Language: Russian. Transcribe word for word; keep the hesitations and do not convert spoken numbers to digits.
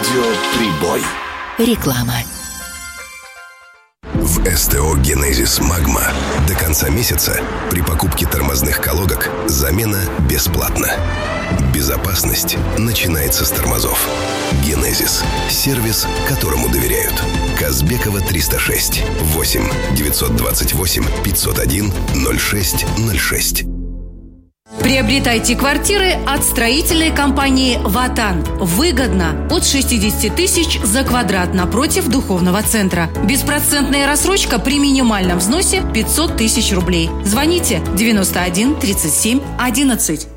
Радиоприбой. Реклама. В СТО «Генезис Магма» до конца месяца при покупке тормозных колодок замена бесплатна. Безопасность начинается с тормозов. «Генезис» – сервис, которому доверяют. Казбекова, триста шесть, восемь девятьсот двадцать восемь пятьсот один ноль шесть ноль шесть. Приобретайте квартиры от строительной компании «Ватан». Выгодно. От шестьдесят тысяч за квадрат напротив духовного центра. Беспроцентная рассрочка при минимальном взносе пятьсот тысяч рублей. Звоните девяносто один тридцать семь одиннадцать.